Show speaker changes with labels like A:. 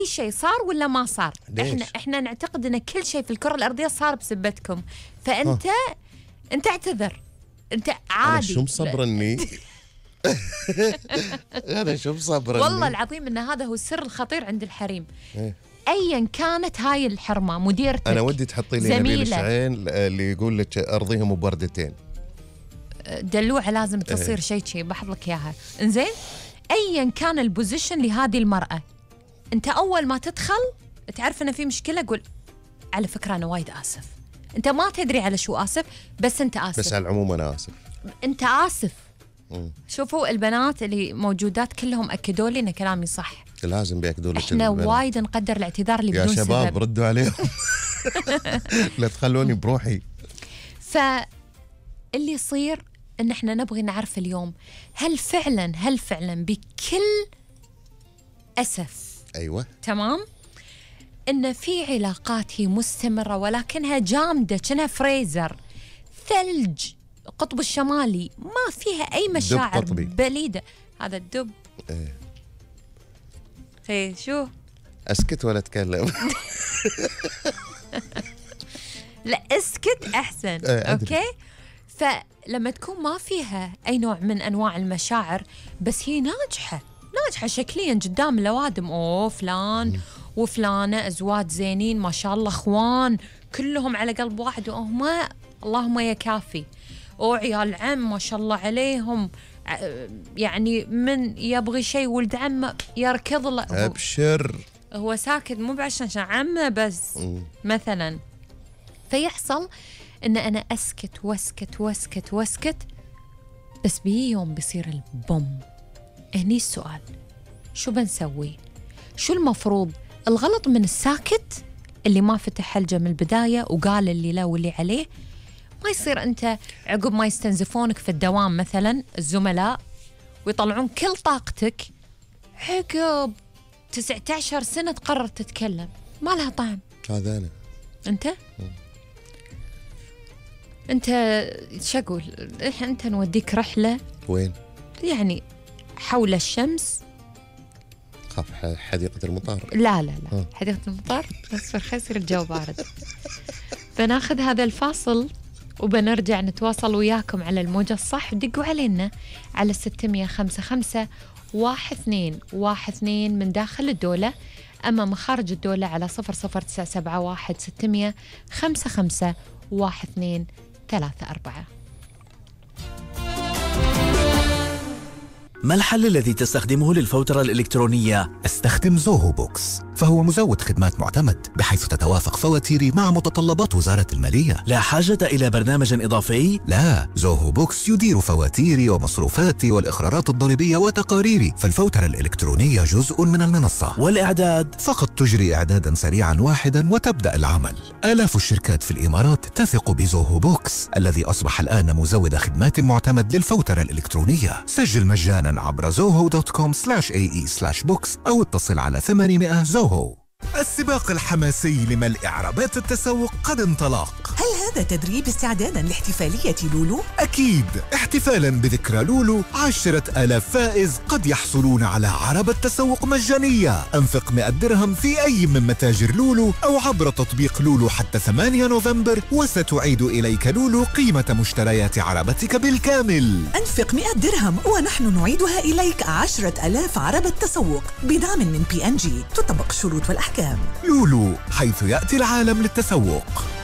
A: شيء صار ولا ما صار.
B: ليش؟
A: احنا نعتقد ان كل شيء في الكرة الأرضية صار بسبتكم، فانت انت اعتذر، انت عادي.
B: أنا شو مصبرني أنا شو مصبرني
A: والله العظيم ان هذا هو السر الخطير عند الحريم.
B: إيه؟
A: ايا كانت هاي الحرمة، مديرتك،
B: أنا ودي تحطي لي نبيل الشعين اللي يقول لك أرضيهم بوردتين.
A: دلوعة لازم تصير شيء بحط لك اياها. انزين، ايا كان البوزيشن لهذه المرأة، انت اول ما تدخل تعرف ان في مشكلة، قول على فكرة انا وايد اسف. انت ما تدري على شو اسف، بس انت اسف.
B: بس على العموم أنا آسف.
A: انت اسف. شوفوا البنات اللي موجودات كلهم اكدوا لي ان كلامي صح.
B: لازم بيأكدوا لك.
A: احنا وايد نقدر الاعتذار اللي بدون سبب.
B: يا شباب ردوا عليهم لا تخلوني بروحي.
A: فاللي يصير ان احنا نبغي نعرف اليوم هل فعلا بكل اسف،
B: ايوه
A: تمام، ان في علاقات هي مستمره ولكنها جامده، كأنها فريزر، ثلج القطب الشمالي، ما فيها اي مشاعر بليده. هذا الدب. ايه شو؟
B: اسكت ولا اتكلم؟
A: لا اسكت احسن. اوكي. فلما تكون ما فيها اي نوع من انواع المشاعر، بس هي ناجحه شكليا قدام الاوادم، اوه فلان وفلانه ازواج زينين ما شاء الله، اخوان كلهم على قلب واحد، وهم اللهم يا كافي، عيال عم ما شاء الله عليهم، يعني من يبغي شيء ولد عمه يركض له.
B: ابشر،
A: هو ساكت مو عشان عمه بس مثلا. فيحصل ان انا اسكت واسكت، بس بيجي يوم بيصير البوم. هني السؤال، شو بنسوي؟ شو المفروض؟ الغلط من الساكت اللي ما فتح حلجه من البدايه وقال اللي لا واللي عليه. ما يصير انت عقب ما يستنزفونك في الدوام مثلا الزملاء ويطلعون كل طاقتك، عقب 19 سنه تقرر تتكلم، ما لها طعم.
B: هذا انا.
A: انت شو اقول؟ انت نوديك رحله.
B: وين؟
A: يعني حول الشمس.
B: خاف حديقة المطار.
A: لا حديقة المطار بس يصير الجو بارد. بناخذ هذا الفاصل وبنرجع نتواصل وياكم على الموجة الصح. دقوا علينا على 655 1212 من داخل الدولة، أما مخارج الدولة على 00971 655 1234.
C: ما الحل الذي تستخدمه للفوترة الإلكترونية؟
D: استخدم زوهو بوكس، فهو مزود خدمات معتمد بحيث تتوافق فواتيري مع متطلبات وزارة المالية.
C: لا حاجة إلى برنامج إضافي؟
D: لا، زوهو بوكس يدير فواتيري ومصروفاتي والإقرارات الضريبية وتقاريري، فالفوترة الإلكترونية جزء من المنصة.
C: والإعداد؟
D: فقط تجري إعدادا سريعا واحدا وتبدأ العمل. آلاف الشركات في الإمارات تثق بزوهو بوكس الذي أصبح الآن مزود خدمات معتمد للفوترة الإلكترونية. سجل مجانا عبر zoho.com/ae/books أو اتصل على 800 زوهو. السباق الحماسي لملء عربات التسوق قد انطلق.
E: هل هذا تدريب استعدادا لاحتفالية لولو؟
D: أكيد، احتفالا بذكرى لولو 10,000 فائز قد يحصلون على عربة تسوق مجانية. أنفق 100 درهم في أي من متاجر لولو أو عبر تطبيق لولو حتى 8 نوفمبر وستعيد إليك لولو قيمة مشتريات عربتك بالكامل.
E: أنفق 100 درهم ونحن نعيدها إليك 10,000 عربة تسوق بدعم من PNG. تطبق الشروط والأحكام.
D: لولو، حيث يأتي العالم للتسوق.